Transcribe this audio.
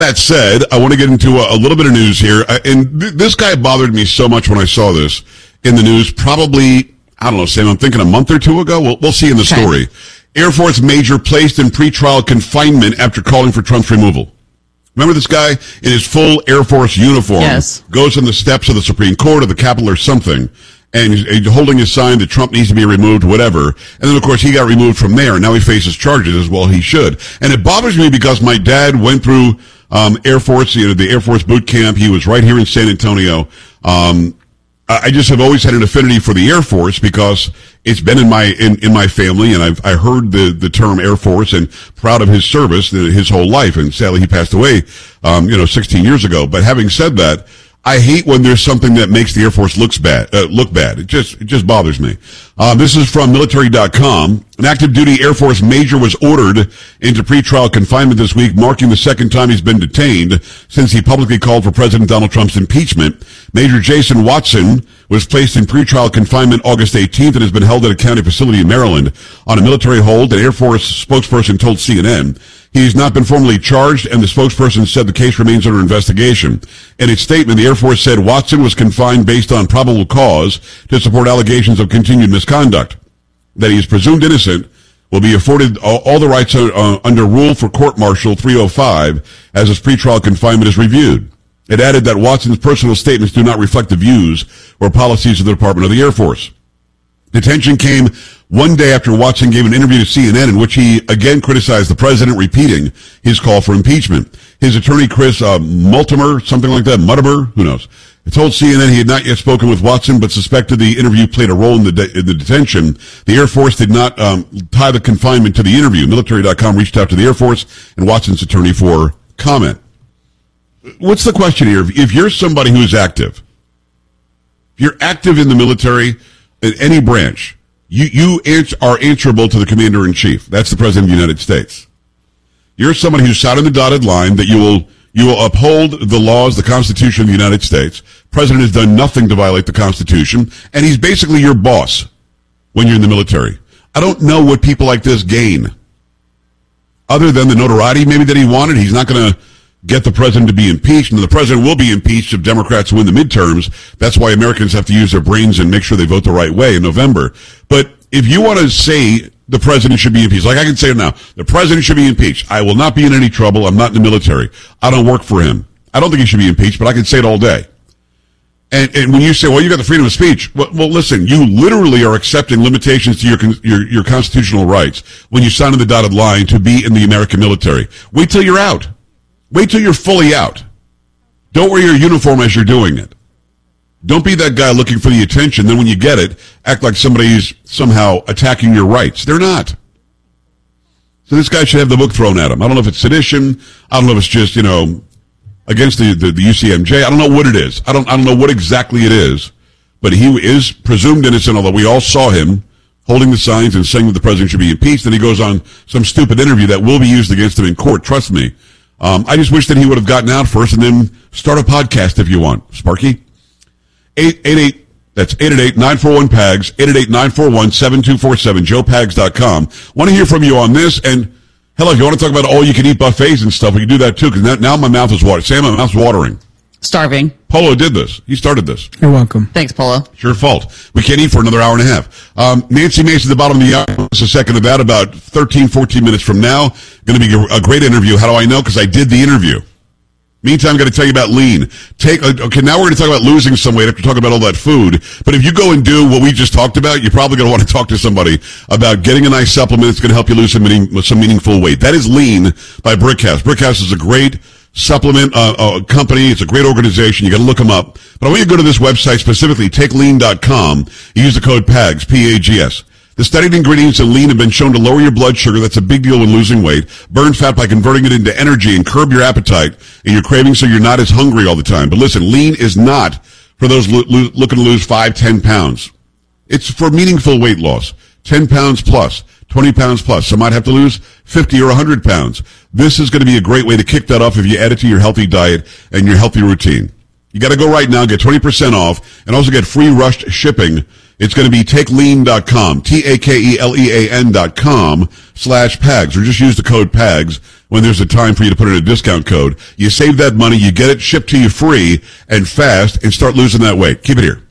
That said, I want to get into a little bit of news here. And this guy bothered me so much when I saw this in the news. Probably, I don't know, Sam, I'm thinking a month or two ago. We'll see in the story. Air Force major placed in pretrial confinement after calling for Trump's removal. Remember this guy in his full Air Force uniform? Yes. Goes on the steps of the Supreme Court or the Capitol or something, and he's holding his sign that Trump needs to be removed, whatever. And then, of course, he got removed from there, and now he faces charges as well. He should. And it bothers me because my dad went through Air Force, the Air Force boot camp. He was right here in San Antonio. I just have always had an affinity for the Air Force because it's been in my family, and I heard the term Air Force and proud of his service his whole life. And sadly, he passed away, 16 years ago. But having said that, I hate when there's something that makes the Air Force look bad. It just bothers me. This is from military.com. An active duty Air Force major was ordered into pretrial confinement this week, marking the second time he's been detained since he publicly called for President Donald Trump's impeachment. Major Jason Watson was placed in pretrial confinement August 18th and has been held at a county facility in Maryland on a military hold. An Air Force spokesperson told CNN. He's not been formally charged, and the spokesperson said the case remains under investigation. In its statement, the Air Force said Watson was confined based on probable cause to support allegations of continued misconduct. That he is presumed innocent, will be afforded all the rights under Rule for Court-Martial 305 as his pretrial confinement is reviewed. It added that Watson's personal statements do not reflect the views or policies of the Department of the Air Force. Detention came one day after Watson gave an interview to CNN in which he again criticized the president, repeating his call for impeachment. His attorney, Chris Multimer, something like that, Muttimer, who knows, told CNN he had not yet spoken with Watson, but suspected the interview played a role in the detention. The Air Force did not tie the confinement to the interview. Military.com reached out to the Air Force and Watson's attorney for comment. What's the question here? If you're somebody who is active, if you're active in the military, in any branch, you are answerable to the commander-in-chief. That's the President of the United States. You're somebody who's signed on the dotted line that you will uphold the laws, the Constitution of the United States. President has done nothing to violate the Constitution, and he's basically your boss when you're in the military. I don't know what people like this gain. Other than the notoriety maybe that he wanted, he's not going to get the president to be impeached, and the president will be impeached if Democrats win the midterms. That's why Americans have to use their brains and make sure they vote the right way in November. But if you want to say the president should be impeached, like I can say it now, the president should be impeached. I will not be in any trouble. I'm not in the military. I don't work for him. I don't think he should be impeached, but I can say it all day. And when you say, well, you got the freedom of speech, well, listen, you literally are accepting limitations to your constitutional rights when you sign on the dotted line to be in the American military. Wait till you're out. Wait till you're fully out. Don't wear your uniform as you're doing it. Don't be that guy looking for the attention. Then when you get it, act like somebody's somehow attacking your rights. They're not. So this guy should have the book thrown at him. I don't know if it's sedition. I don't know if it's just, against the UCMJ. I don't know what it is. I don't know what exactly it is. But he is presumed innocent, although we all saw him holding the signs and saying that the president should be impeached. Then he goes on some stupid interview that will be used against him in court. Trust me. I just wish that he would have gotten out first and then start a podcast if you want. Sparky? 888, that's 888-941-PAGS, 888-941-7247, joepags.com. Want to hear from you on this, and hell, if you want to talk about all-you-can-eat buffets and stuff, we can do that too, because now my mouth is watering. Sam, my mouth's watering. Starving. Polo did this. He started this. You're welcome. Thanks, Polo. It's your fault. We can't eat for another hour and a half. Nancy Mace at the bottom of the hour. Just a second of that, about 13, 14 minutes from now. Going to be a great interview. How do I know? Because I did the interview. Meantime, I'm going to tell you about lean. Okay, now we're going to talk about losing some weight after talking about all that food. But if you go and do what we just talked about, you're probably going to want to talk to somebody about getting a nice supplement that's going to help you lose some meaningful weight. That is Lean by Brickhouse. Brickhouse is a great supplement company. It's a great organization. You got to look them up. But I want you to go to this website specifically, takelean.com. You use the code PAGS, P-A-G-S. The studied ingredients in Lean have been shown to lower your blood sugar. That's a big deal when losing weight. Burn fat by converting it into energy and curb your appetite and your cravings so you're not as hungry all the time. But listen, Lean is not for those looking to lose 5, 10 pounds. It's for meaningful weight loss. 10 pounds plus, 20 pounds plus. Some might have to lose 50 or 100 pounds. This is going to be a great way to kick that off if you add it to your healthy diet and your healthy routine. You got to go right now, get 20% off, and also get free rushed shipping It's going to be takelean.com, TAKELEAN.com/PAGS, or just use the code PAGS when there's a time for you to put in a discount code. You save that money, you get it shipped to you free and fast, and start losing that weight. Keep it here.